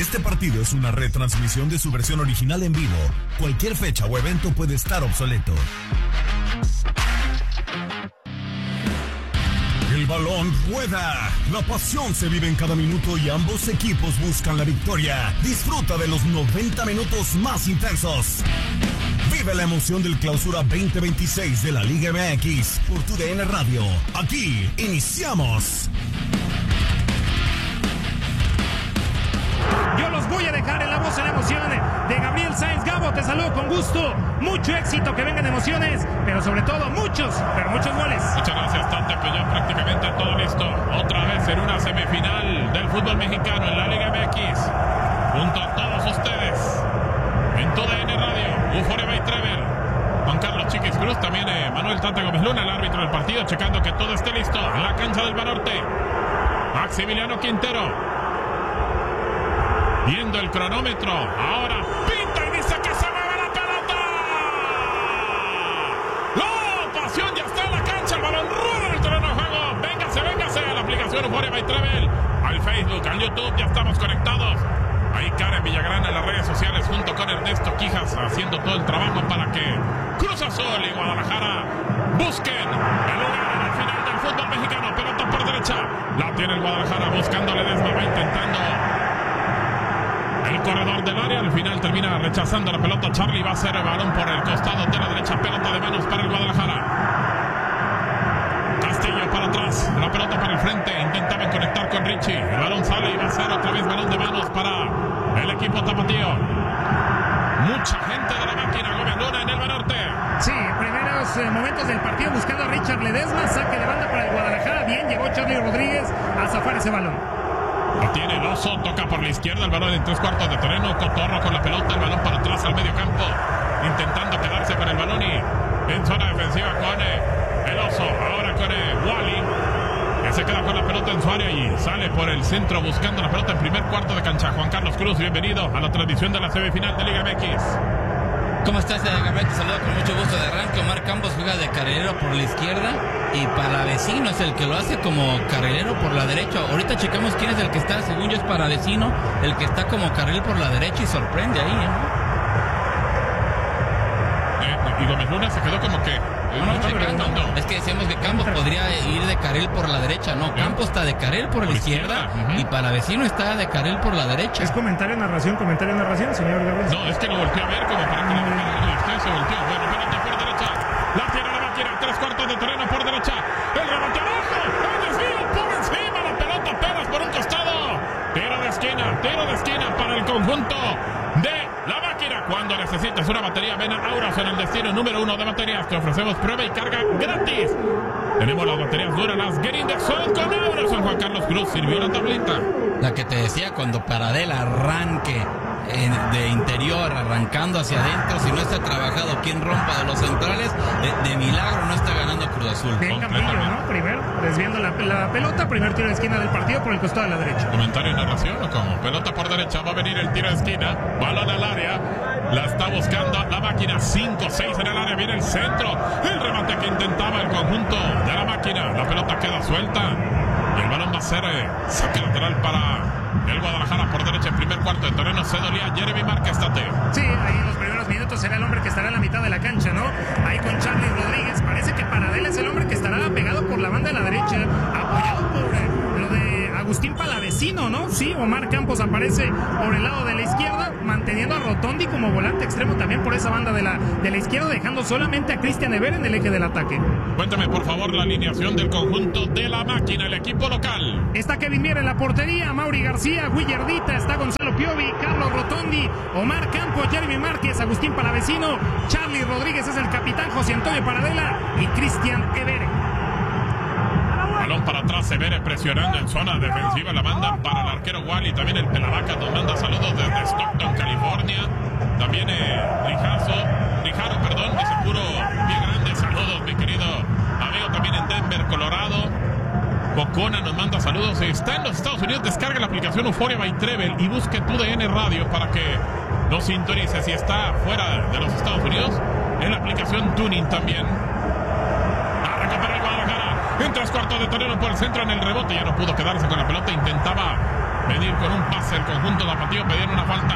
Este partido es una retransmisión de su versión original en vivo. Cualquier fecha o evento puede estar obsoleto. El balón rueda. La pasión se vive en cada minuto y ambos equipos buscan la victoria. Disfruta de los 90 minutos más intensos. Vive la emoción del Clausura 2026 de la Liga MX por TUDN Radio. Aquí iniciamos. Yo los voy a dejar en la voz en la emoción de Gabriel Sainz. Gabo, te saludo con gusto. Mucho éxito, que vengan emociones, pero sobre todo muchos goles. Muchas gracias, Tante. Pues ya prácticamente todo listo. Otra vez en una semifinal del fútbol mexicano en la Liga MX. Junto a todos ustedes en TUDN Radio, Euforia by Travel. Juan Carlos Chiquis Cruz, también Manuel Tante Gómez Luna, el árbitro del partido, checando que todo esté listo en la cancha del Banorte. Maximiliano Quintero. Viendo el cronómetro, ahora pinta y dice que se mueve la pelota. ¡La pasión ya está en la cancha! El balón rueda en el terreno de juego. Véngase a la aplicación Euforia by Travel, al Facebook, al YouTube, ya estamos conectados. Ahí Karen Villagrán en las redes sociales junto con Ernesto Quijas haciendo todo el trabajo para que Cruz Azul y Guadalajara busquen el lugar en el final del fútbol mexicano. Pelota por derecha, la tiene el Guadalajara buscando Ledesma, va intentando el corredor del área, al final termina rechazando la pelota. Charlie va a hacer el balón por el costado de la derecha, pelota de manos para el Guadalajara. Castillo para atrás, la pelota para el frente, intentaban conectar con Richie, el balón sale y va a ser otra vez balón de manos para el equipo tapatío. Mucha gente de la máquina, Gómez Luna en el Banorte. Sí, primeros momentos del partido buscando a Richard Ledesma, saque de banda para el Guadalajara, bien llegó Charlie Rodríguez a zafar ese balón. Lo tiene el Oso, toca por la izquierda, el balón en 3/4 de terreno, Cotorro con la pelota, el balón para atrás al medio campo, intentando quedarse con el balón y en zona defensiva con el Oso, ahora con Wally, que se queda con la pelota en su área y sale por el centro buscando la pelota en primer cuarto de cancha. Juan Carlos Cruz, bienvenido a la transmisión de la semifinal de Liga MX. ¿Cómo estás, Gabriel? Te saludo con mucho gusto de arranque. Omar Campos juega de carrilero por la izquierda y Palavecino es el que lo hace como carrilero por la derecha. Ahorita checamos quién es el que está, según yo es Palavecino, el que está como carril por la derecha y sorprende ahí, Y Gómez Luna se quedó como que... Es que decíamos que Campos podría ir de carril por la derecha. No, Campos está de carril por la izquierda y Palavecino está de carril por la derecha. ¿Es comentario, narración, señor Gabriel? No, es que lo volteó a ver como para que usted se volteó. Bueno, pelota por derecha. La tiene la máquina, 3/4 de terreno por derecha. El rebote abajo. El desvío por encima. La pelota apenas por un costado. Tiro de esquina para el conjunto de la máquina. Cuando necesites una batería, ven a Auros en el destino número 1 de baterías. Te ofrecemos prueba y carga gratis. Tenemos las baterías duras, las Getting the Sun con Auros. Juan Carlos Cruz sirvió la tablita. La que te decía, cuando Paradel arranque de interior, arrancando hacia adentro, si no está trabajado quien rompa de los centrales, de milagro no está ganando Cruz Azul. Bien Campillo, ¿no? Primero, desviando la pelota, primer tiro de esquina del partido por el costado de la derecha. ¿Comentario y narración o cómo? Pelota por derecha, va a venir el tiro de esquina, balón al área, la está buscando la máquina, 5-6 en el área, viene el centro, el remate que intentaba el conjunto de la máquina, la pelota queda suelta y el balón va a ser saque lateral para el Guadalajara por derecha en primer cuarto de terreno. Se dolía Jeremy Márquez, Tate. Sí, ahí en los primeros minutos será el hombre que estará en la mitad de la cancha, ¿no? Ahí con Charlie Rodríguez, parece que Paradel es el hombre que estará pegado por la banda de la derecha, apoyado por lo de Agustín Palavecino, ¿no? Sí, Omar Campos aparece por el lado de la izquierda, manteniendo a Rotondi como volante extremo también por esa banda de la izquierda, dejando solamente a Cristian Ever en el eje del ataque. Cuéntame, por favor, la alineación del conjunto de la máquina, el equipo local. Está Kevin Mier en la portería, Mauri García, Guillardita, está Gonzalo Piovi, Carlos Rotondi, Omar Campos, Jeremy Márquez, Agustín Palavecino, Charlie Rodríguez es el capitán, José Antonio Paradela y Cristian Ever. Balón para atrás, Severe presionando en zona defensiva, la mandan para el arquero Wally, también el Pelavaca nos manda saludos desde Stockton, California, también Rijaro, dice puro bien grande, saludos mi querido amigo, también en Denver, Colorado. Bocona nos manda saludos, está en los Estados Unidos, descarga la aplicación Euforia by Travel y busque TUDN Radio para que nos sintonice. Si está fuera de los Estados Unidos, en la aplicación Tuning también. En 3/4 de terreno por el centro, en el rebote, ya no pudo quedarse con la pelota, intentaba venir con un pase el conjunto de Tapatío, pedir una falta.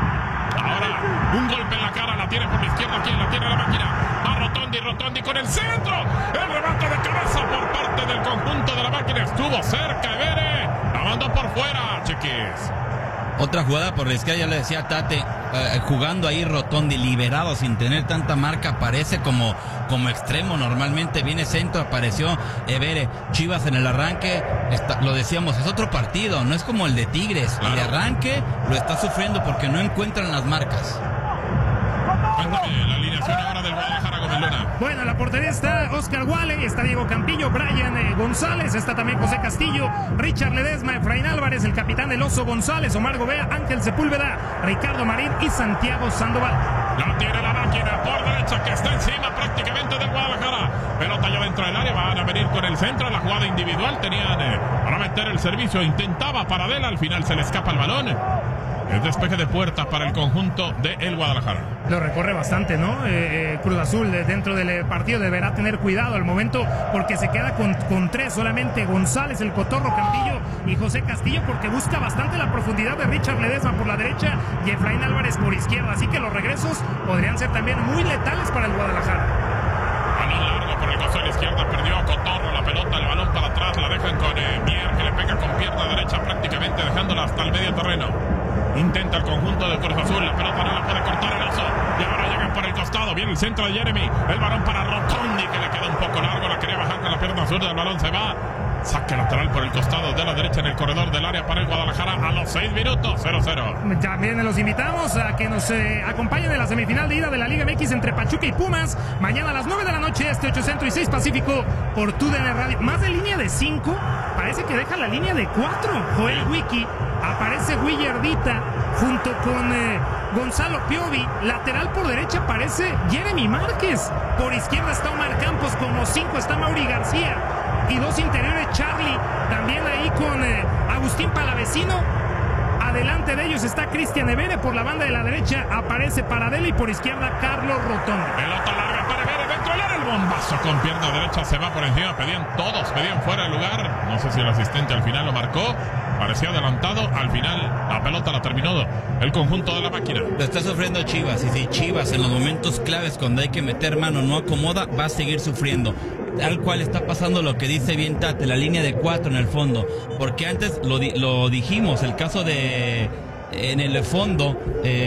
Ahora, un golpe en la cara, la tiene por la izquierda, quien la tiene la máquina. Va Rotondi con el centro. El remate de cabeza por parte del conjunto de la máquina. Estuvo cerca, Evere. La mandó por fuera, Chiquis. Otra jugada por la izquierda, ya le decía Tate, jugando ahí Rotondi, liberado sin tener tanta marca, aparece como extremo, normalmente viene centro, apareció Evere. Chivas en el arranque, lo decíamos, es otro partido, no es como el de Tigres, claro. El de arranque lo está sufriendo porque no encuentran las marcas. Cuéntame la alineación ahora del Guadalajara, Gómez Luna. Bueno, la portería está Oscar Wale, está Diego Campillo, Brian González, está también José Castillo, Richard Ledesma, Efraín Álvarez, el capitán del Oso González, Omar Gobea, Ángel Sepúlveda, Ricardo Marín y Santiago Sandoval. La tiene la máquina por derecha que está encima prácticamente del Guadalajara. Pelota ya dentro del área, van a venir con el centro, la jugada individual, tenían para meter el servicio, intentaba Paradela, al final se le escapa el balón. El despeje de puerta para el conjunto de el Guadalajara. Lo recorre bastante, ¿no? Cruz Azul dentro del partido deberá tener cuidado al momento porque se queda con tres solamente. González, el Cotorro, Campillo y José Castillo, porque busca bastante la profundidad de Richard Ledesma por la derecha y Efraín Álvarez por izquierda. Así que los regresos podrían ser también muy letales para el Guadalajara. Balón largo por el costado de la izquierda, perdió a Cotorro la pelota, el balón para atrás, la dejan con Mier, que le pega con pierna derecha prácticamente, dejándola hasta el medio terreno. Intenta el conjunto de Cruz Azul, la pelota no la puede cortar el Oso, y ahora llegan por el costado, viene el centro de Jeremy, el balón para Rotondi, que le queda un poco largo, la quería bajar con la pierna zurda, el balón se va, saque lateral por el costado de la derecha en el corredor del área para el Guadalajara a los 6 minutos, 0-0. También los invitamos a que nos acompañen en la semifinal de ida de la Liga MX entre Pachuca y Pumas, mañana a las 9 de la noche, 8 Centro y 6 Pacífico, por TUDN Radio. Más de línea de 5, parece que deja la línea de 4, Joel Wiki. Aparece Willardita junto con Gonzalo Piovi. Lateral por derecha aparece Jeremy Márquez. Por izquierda está Omar Campos. Como 5 está Mauri García. Y 2 interiores Charlie. También ahí con Agustín Palavecino. Adelante de ellos está Cristian Evere. Por la banda de la derecha aparece Paradela. Y por izquierda Carlos Rotondi. Pelota larga para Evere dentro del área. El bombazo con pierna derecha se va por encima. Pedían fuera de lugar. No sé si el asistente al final lo marcó. Parecía adelantado, al final la pelota la terminó el conjunto de la máquina. Lo está sufriendo Chivas, y si Chivas en los momentos claves cuando hay que meter mano no acomoda, va a seguir sufriendo. Tal cual está pasando lo que dice bien Tate, la línea de 4 en el fondo. Porque antes lo dijimos, el caso de en el fondo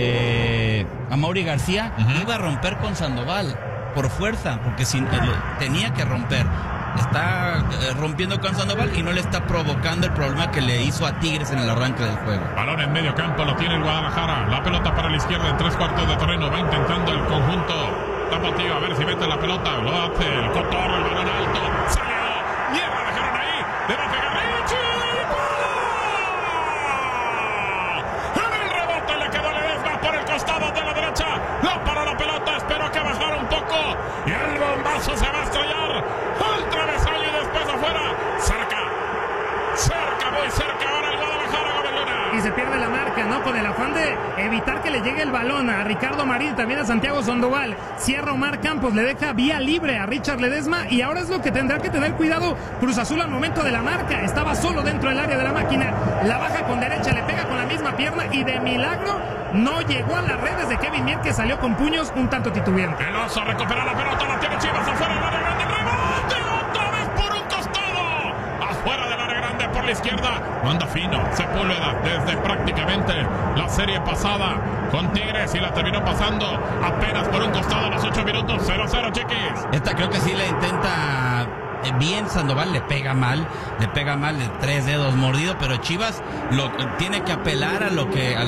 Amaury García iba a romper con Sandoval por fuerza, porque tenía que romper. Está rompiendo con Sandoval y no le está provocando el problema que le hizo a Tigres en el arranque del juego. Balón en medio campo, lo tiene el Guadalajara. La pelota para la izquierda en 3/4 de terreno. Va intentando el conjunto tapatío a ver si mete la pelota. Lo hace el Cotorro, el balón alto. Salió. Mierda, dejaron ahí. Le va a pegar Richie. En el rebote le quedó Ledesma por el costado de la derecha. La para la pelota. Espero que bajara un poco. Y el bombazo se va a estrellar. Al travesaño y después afuera. Cerca, muy cerca ahora el Guadalajara, Gabelona. Y se pierde la marca, ¿no? Con el afán de evitar que le llegue el balón a Ricardo Marín, también a Santiago Sandoval. Cierra Omar Campos, le deja vía libre a Richard Ledesma. Y ahora es lo que tendrá que tener cuidado Cruz Azul al momento de la marca. Estaba solo dentro del área de la máquina. La baja con derecha, le pega con la misma pierna y de milagro no llegó a las redes de Kevin Mier, que salió con puños un tanto titubeante. El Oso recupera la pelota, la tiene Chivas afuera del área grande. ¡Rebote! ¡Otra vez por un costado! Afuera del área grande por la izquierda. Manda fino Sepúlveda desde prácticamente la serie pasada con Tigres y la terminó pasando apenas por un costado a los 8 minutos. 0-0, Chiquis. Esta creo que sí la intenta bien Sandoval, le pega mal de 3 dedos mordido, pero Chivas tiene que apelar a lo que